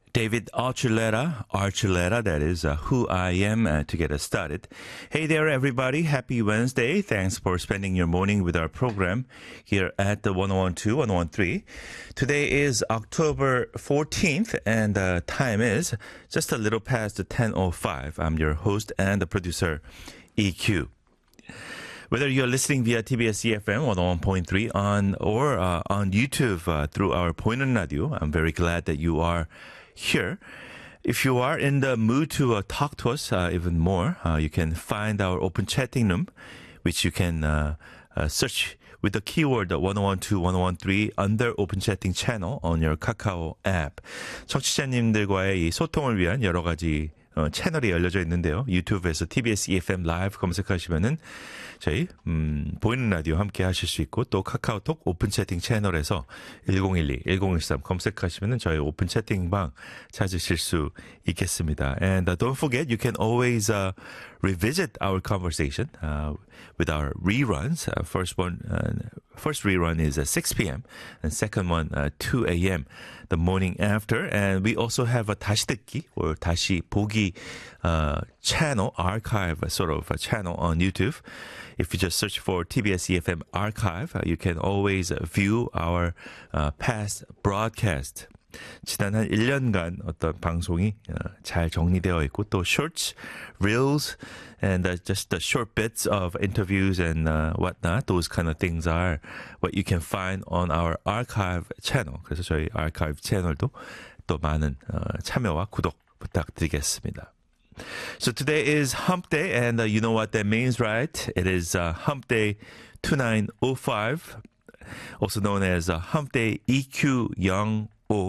David Archuleta, that is Who I Am, to get us started. Hey there, everybody. Happy Wednesday. Thanks for spending your morning with our program here at the 1012, 1013. Today is October 14th, and the time is just a little past 10:05. I'm your host and the producer, EQ. Whether you're listening via TBS EFM 101.3 on YouTube through our 보이는 radio, I'm very glad that you are here. If you are in the mood to talk to us even more, you can find our open chatting room, which you can search with the keyword 1012, 1013 under open chatting channel on your Kakao app. 청취자님들과의 이 소통을 위한 여러 가지 채널이 열려져 있는데요. 유튜브에서 TBS EFM 라이브 검색하시면은 저희 보이는 라디오 함께 하실 수 있고, 또 카카오톡 오픈 채팅 채널에서 1012, 1013 검색하시면은 저희 오픈 채팅방 찾으실 수 있겠습니다. And don't forget, you can always revisit our conversation with our reruns. First rerun is at 6 p.m. and second one 2 a.m. the morning after. And we also have a 다시 듣기 or 다시 보기 channel, archive sort of a channel on YouTube. If you just search for TBS EFM archive, you can always view our past broadcast. 지난 한 1년간 어떤 방송이 잘 정리되어 있고, 또 shorts, reels, and just the short bits of interviews and whatnot, those kind of things are what you can find on our archive channel. 그래서 저희 archive 채널도 또 많은 참여와 구독 부탁드리겠습니다. So today is Hump Day, and you know what that means, right? It is Hump Day 2905, also known as Hump Day EQ0.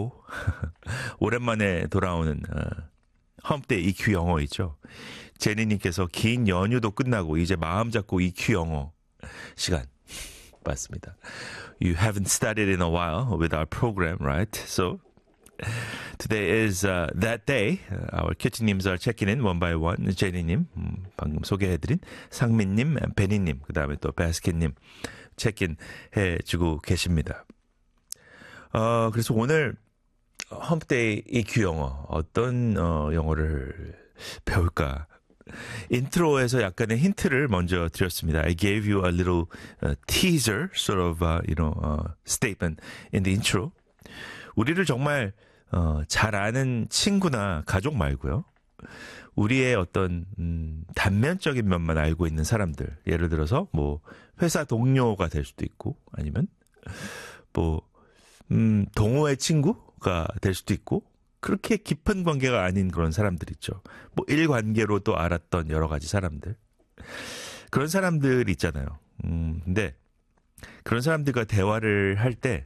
오랜만에 돌아오는 험때 EQ 영어이죠. 제니님께서 긴 연휴도 끝나고 이제 마음 잡고 EQ 영어 시간 맞습니다. You haven't studied in a while with our program, right? So today is that day. Our 큐티님s are checking in one by one. 제니님, 방금 소개해드린 상민님, 베니님, 그 다음에 또 바스켓님 체크인 해주고 계십니다. 그래서 오늘 험데이 EQ 영어 어떤 영어를 배울까? 인트로에서 약간의 힌트를 먼저 드렸습니다. I gave you a little teaser, sort of, statement in the intro. 우리를 정말 잘 아는 친구나 가족 말고요. 우리의 어떤 단면적인 면만 알고 있는 사람들, 예를 들어서 뭐 회사 동료가 될 수도 있고, 아니면 뭐 동호회 친구가 될 수도 있고, 그렇게 깊은 관계가 아닌 그런 사람들 있죠. 뭐 일관계로 또 알았던 여러 가지 사람들. 그런 사람들 있잖아요. 근데 그런 사람들과 대화를 할 때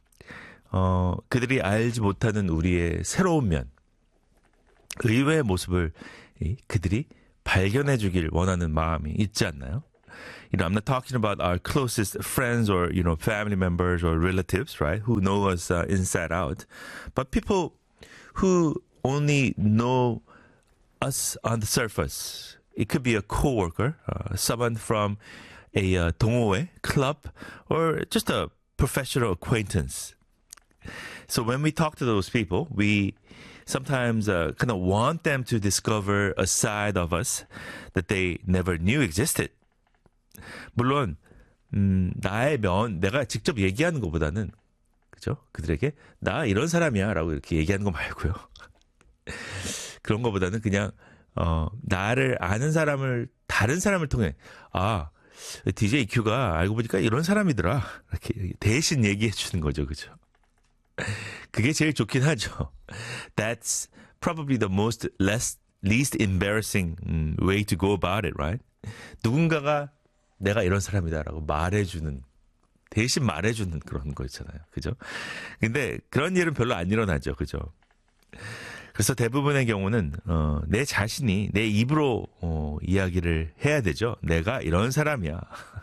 그들이 알지 못하는 우리의 새로운 면, 의외의 모습을 그들이 발견해 주길 원하는 마음이 있지 않나요? I'm not talking about our closest friends or, family members or relatives, right, who know us inside out, but people who only know us on the surface. It could be a coworker, someone from a 동호회, club, or just a professional acquaintance. So when we talk to those people, we sometimes kind of want them to discover a side of us that they never knew existed. 물론 나의 면, 내가 직접 얘기하는 것보다는, 그죠? 그들에게 나 이런 사람이야라고 이렇게 얘기하는 거 말고요. 그런 것보다는 그냥 나를 아는 사람을, 다른 사람을 통해, DJ EQ가 알고 보니까 이런 사람이더라, 이렇게 대신 얘기해 주는 거죠, 그죠? 그게 제일 좋긴 하죠. That's probably the least embarrassing way to go about it, right? 누군가가 내가 이런 사람이다라고 말해주는, 대신 말해주는 그런 거 있잖아요. 그죠? 근데 그런 일은 별로 안 일어나죠. 그죠? 그래서 대부분의 경우는 내 자신이 내 입으로 이야기를 해야 되죠. 내가 이런 사람이야.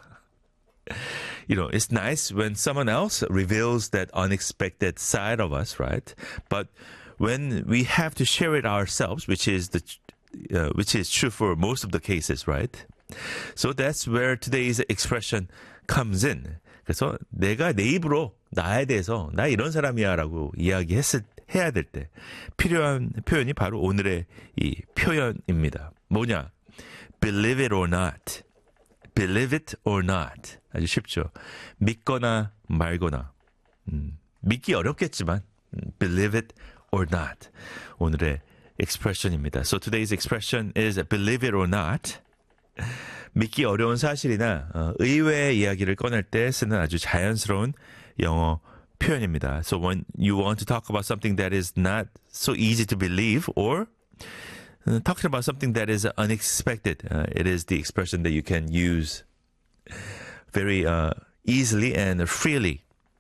It's nice when someone else reveals that unexpected side of us, right? But when we have to share it ourselves, which is true for most of the cases, right? So that's where today's expression comes in. 그래서 내가 내 입으로 나에 대해서 나 이런 사람이야 라고 이야기했을 해야 될 때 필요한 표현이 바로 오늘의 이 표현입니다. 뭐냐? Believe it or not. Believe it or not. 아주 쉽죠. 믿거나 말거나. 믿기 어렵겠지만 believe it or not. 오늘의 expression입니다. So today's expression is believe it or not. 믿기 어려운 사실이나 의외의 이야기를 꺼낼 때 쓰는 아주 자연스러운 영어 표현입니다. So when you want to talk about something that is not so easy to believe or talking about something that is unexpected, it is the expression that you can use very easily and freely.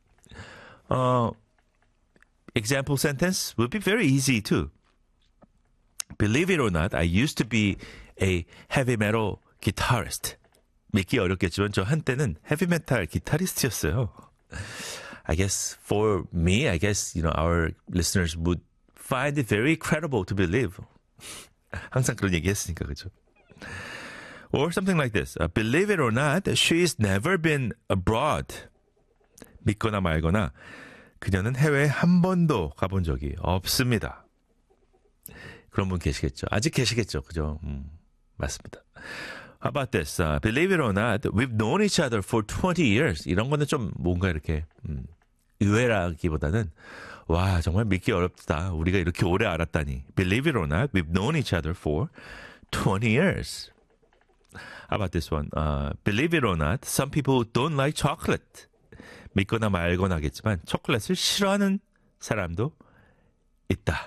Example sentence would be very easy too. Believe it or not, I used to be a heavy metal guitarist. 믿기 어렵겠지만 저 한때는 헤비 메탈 기타리스트였어요. I guess for me, I guess our listeners would find it very credible to believe. 항상 그런 얘기했으니까 그죠? Or something like this. Believe it or not, she's never been abroad. 믿거나 말거나 그녀는 해외에 한 번도 가본 적이 없습니다. 그런 분 계시겠죠? 아직 계시겠죠? 그죠? 맞습니다. How about this? Believe it or not, we've known each other for 20 years. 이런 거는 좀 뭔가 이렇게 의외라기보다는 와 정말 믿기 어렵다. 우리가 이렇게 오래 알았다니. Believe it or not, we've known each other for 20 years. How about this one? Believe it or not, some people don't like chocolate. 믿거나 말거나 하겠지만 초콜릿을 싫어하는 사람도 있다.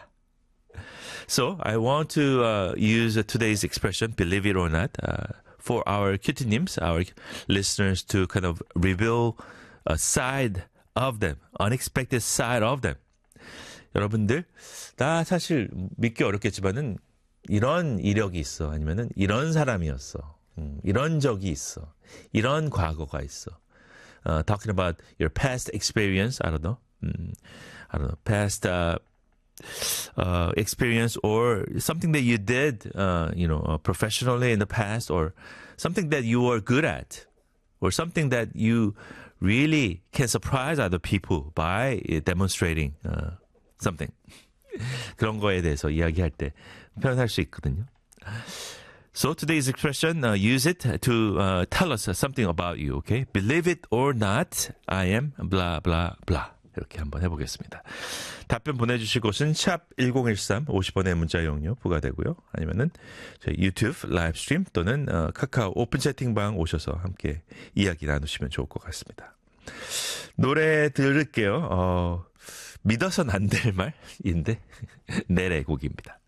So I want to use today's expression, believe it or not, for our cutie-nims, our listeners to kind of reveal a side of them, unexpected side of them. 여러분들, 나 사실 믿기 어렵겠지만은 이런 이력이 있어. 아니면은 이런 사람이었어. 이런 적이 있어. 이런 과거가 있어. Talking about your past experience, I don't know, past experience or something that you did, professionally in the past, or something that you were good at, or something that you really can surprise other people by demonstrating something. 그런 거에 대해서 이야기할 때 표현할 수 있거든요. So today's expression, use it to tell us something about you, okay? Believe it or not, I am blah, blah, blah. 이렇게 한번 해보겠습니다. 답변 보내주실 곳은 샵 1013, 50원의 문자 이용료 부과되고요. 아니면은 저희 유튜브 라이브 스트림 또는 카카오 오픈 채팅방 오셔서 함께 이야기 나누시면 좋을 것 같습니다. 노래 들을게요. 믿어선 안 될 말인데 넬의 곡입니다.